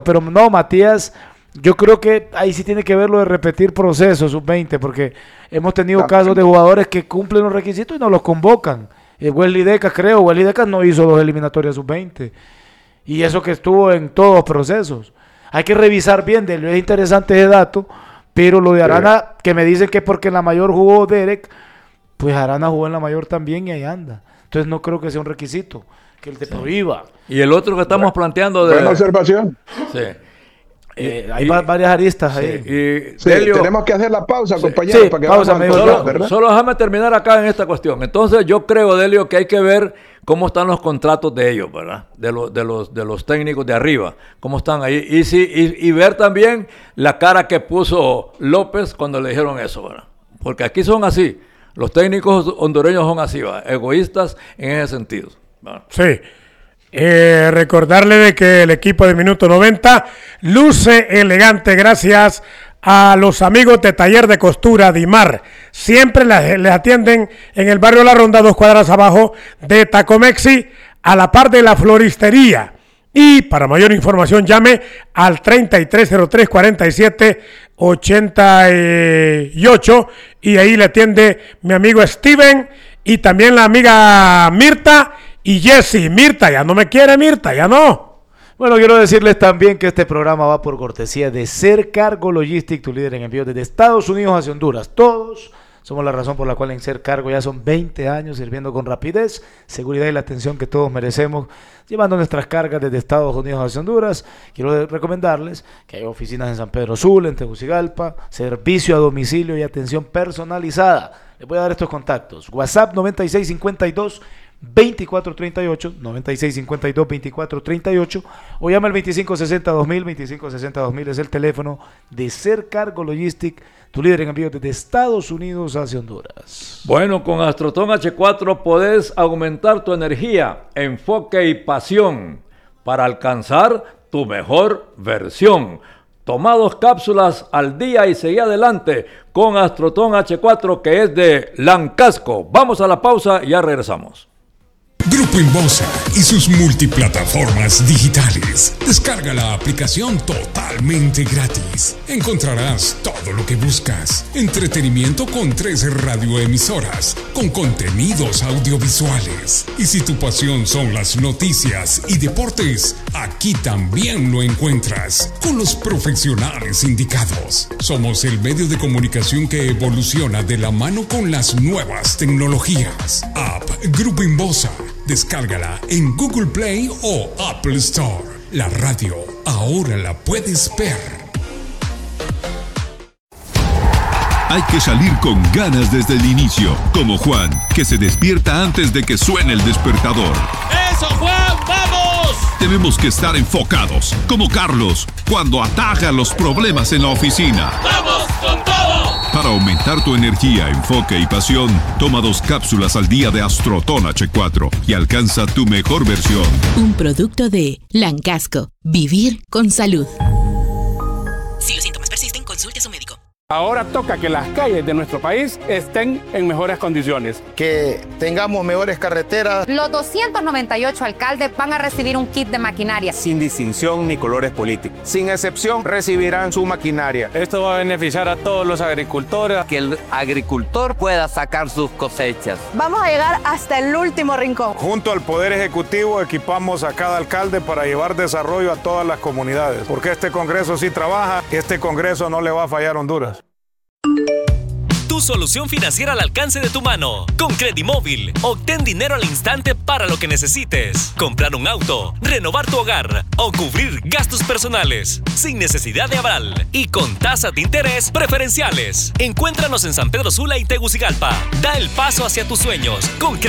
Pero no, Matías, yo creo que ahí sí tiene que ver lo de repetir procesos sub-20, porque hemos tenido casos de jugadores que cumplen los requisitos y no los convocan. Wesley Decas no hizo 2 eliminatorias sub-20, y eso que estuvo en todos los procesos. Hay que revisar bien, es interesante ese dato, pero lo de Arana, que me dicen que es porque en la mayor jugó Derek, pues Arana jugó en la mayor también y ahí anda. Entonces no creo que sea un requisito que él te prohíba. Y el otro que estamos planteando de... Buena observación. Sí. Hay varias aristas ahí. Delio, tenemos que hacer la pausa, compañeros, para que pausa, solo déjame terminar acá en esta cuestión. Entonces yo creo, Delio, que hay que ver cómo están los contratos de ellos, ¿verdad? De los técnicos de arriba, cómo están ahí. Y ver también la cara que puso López cuando le dijeron eso, ¿verdad? Porque aquí son así. Los técnicos hondureños son así, ¿verdad? Egoístas en ese sentido, ¿verdad? Sí. Recordarle de que el equipo de Minuto 90 luce elegante gracias a los amigos de Taller de Costura Dimar. Siempre les atienden en el barrio La Ronda, 2 cuadras abajo de Tacomexi, a la par de la floristería. Y para mayor información llame al 3303-4788 y ahí le atiende mi amigo Steven y también la amiga Mirta y Jessy. Mirta, ya no me quiere, Mirta, ya no. Bueno, quiero decirles también que este programa va por cortesía de Ser Cargo Logistic, tu líder en envíos desde Estados Unidos hacia Honduras. Todos somos la razón por la cual en Ser Cargo ya son 20 años sirviendo con rapidez, seguridad y la atención que todos merecemos, llevando nuestras cargas desde Estados Unidos hacia Honduras. Quiero recomendarles que hay oficinas en San Pedro Sula, en Tegucigalpa, servicio a domicilio y atención personalizada. Les voy a dar estos contactos. WhatsApp 9652 2438, 9652 2438, o llama al 2560 2000, 2560 2000 es el teléfono de Ser Cargo Logistic, tu líder en envíos desde Estados Unidos hacia Honduras. Bueno, con Astroton H4 podés aumentar tu energía, enfoque y pasión para alcanzar tu mejor versión. Toma 2 cápsulas al día y seguí adelante con Astroton H4, que es de Lancasco. Vamos a la pausa y ya regresamos. Grupo Inbosa y sus multiplataformas digitales. Descarga la aplicación totalmente gratis. Encontrarás todo lo que buscas. Entretenimiento con 3 radioemisoras, con contenidos audiovisuales. Y si tu pasión son las noticias y deportes, aquí también lo encuentras, con los profesionales indicados. Somos el medio de comunicación que evoluciona de la mano con las nuevas tecnologías. App Grupo Inbosa. Descárgala en Google Play o Apple Store. La radio ahora la puedes ver. Hay que salir con ganas desde el inicio, como Juan, que se despierta antes de que suene el despertador. ¡Eso, Juan! ¡Vamos! Tenemos que estar enfocados, como Carlos, cuando ataja los problemas en la oficina. ¡Vamos con todo! Para aumentar tu energía, enfoque y pasión, toma 2 cápsulas al día de Astroton H4 y alcanza tu mejor versión. Un producto de Lancasco. Vivir con salud. Si los síntomas persisten, consulte a su médico. Ahora toca que las calles de nuestro país estén en mejores condiciones. Que tengamos mejores carreteras. Los 298 alcaldes van a recibir un kit de maquinaria. Sin distinción ni colores políticos. Sin excepción, recibirán su maquinaria. Esto va a beneficiar a todos los agricultores. Que el agricultor pueda sacar sus cosechas. Vamos a llegar hasta el último rincón. Junto al Poder Ejecutivo equipamos a cada alcalde para llevar desarrollo a todas las comunidades. Porque este Congreso sí trabaja, este Congreso no le va a fallar a Honduras. Tu solución financiera al alcance de tu mano. Con Credimóvil, obtén dinero al instante para lo que necesites. Comprar un auto, renovar tu hogar o cubrir gastos personales. Sin necesidad de aval y con tasas de interés preferenciales. Encuéntranos en San Pedro Sula y Tegucigalpa. Da el paso hacia tus sueños con Credimóvil.